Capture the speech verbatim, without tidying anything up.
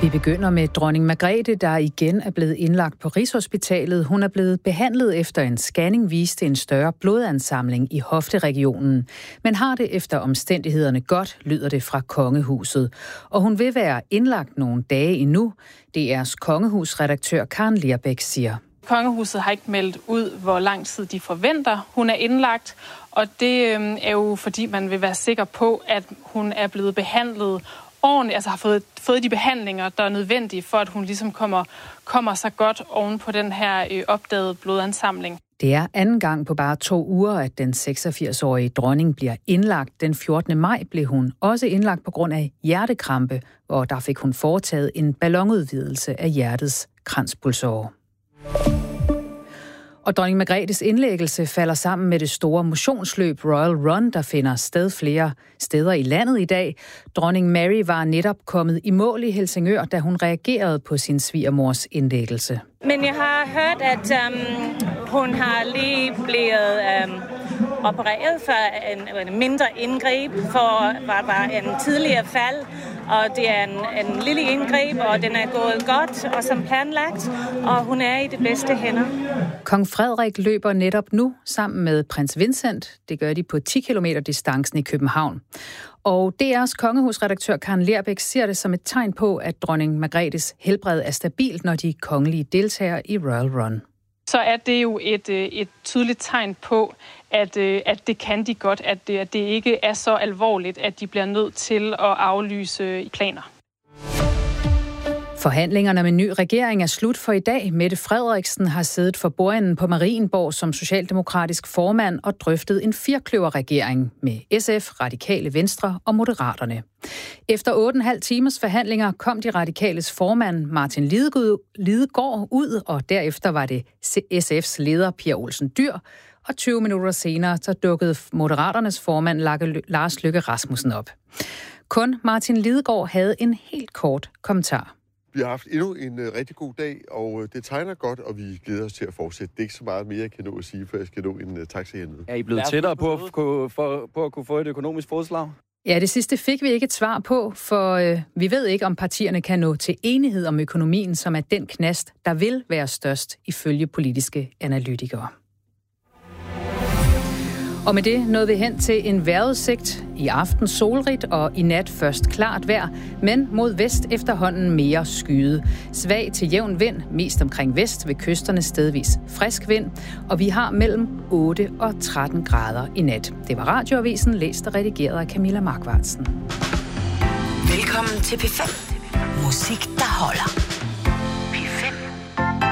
Vi begynder med dronning Margrethe, der igen er blevet indlagt på Rigshospitalet. Hun er blevet behandlet efter en scanning viste en større blodansamling i hofteregionen. Men har det efter omstændighederne godt, lyder det fra kongehuset. Og hun vil være indlagt nogle dage endnu. D R's kongehusredaktør Karen Lerbeck siger. Kongehuset har ikke meldt ud, hvor lang tid de forventer, hun er indlagt. Og det øh, er jo fordi, man vil være sikker på, at hun er blevet behandlet ordentligt, altså har fået, fået de behandlinger, der er nødvendige for, at hun ligesom kommer, kommer sig godt oven på den her øh, opdagede blodansamling. Det er anden gang på bare to uger, at den seksogfirs-årige dronning bliver indlagt. Den fjortende maj blev hun også indlagt på grund af hjertekrampe, hvor der fik hun foretaget en ballonudvidelse af hjertets kranspulsåre. Og dronning Margrethes indlæggelse falder sammen med det store motionsløb Royal Run, der finder sted flere steder i landet i dag. Dronning Mary var netop kommet i mål i Helsingør, da hun reagerede på sin svigermors indlæggelse. Men jeg har hørt, at um, hun har lige blevet um, opereret for en, en mindre indgreb, for var, var en tidligere fald. Og det er en, en lille indgreb, og den er gået godt og som planlagt, og hun er i det bedste hænder. Kong Frederik løber netop nu sammen med prins Vincent. Det gør de på ti kilometer distancen i København. Og D R's kongehusredaktør Karen Lerbeck ser det som et tegn på, at dronning Margrethes helbred er stabilt, når de kongelige deltager i Royal Run. Så er det jo et, et tydeligt tegn på, at, at det kan de godt, at det, at det ikke er så alvorligt, at de bliver nødt til at aflyse planer. Forhandlingerne med en ny regering er slut for i dag. Mette Frederiksen har siddet for bordenden på Marienborg som socialdemokratisk formand og drøftet en firkløverregering med S F, Radikale Venstre og Moderaterne. Efter otte og en halv timers forhandlinger kom de radikales formand Martin Lidegaard ud, og derefter var det S F's leder Pia Olsen Dyhr, og tyve minutter senere så dukkede Moderaternes formand Lars Løkke Rasmussen op. Kun Martin Lidegaard havde en helt kort kommentar. Vi har haft endnu en uh, rigtig god dag, og uh, det tegner godt, og vi glæder os til at fortsætte. Det er ikke så meget mere, jeg kan nå at sige, før jeg skal nå en uh, taxa hernede. Er I blevet tættere på at, på, for, på at kunne få et økonomisk fodslag? Ja, det sidste fik vi ikke et svar på, for øh, vi ved ikke, om partierne kan nå til enighed om økonomien, som er den knast, der vil være størst ifølge politiske analytikere. Og med det nåede vi hen til en vejrudsigt. I aften solrigt og i nat først klart vejr, men mod vest efterhånden mere skyet. Svag til jævn vind, mest omkring vest ved kysterne stedvis frisk vind, og vi har mellem otte og tretten grader i nat. Det var Radioavisen, læst og redigeret af Camilla Markvartsen. Velkommen til P fem. Musik, der holder.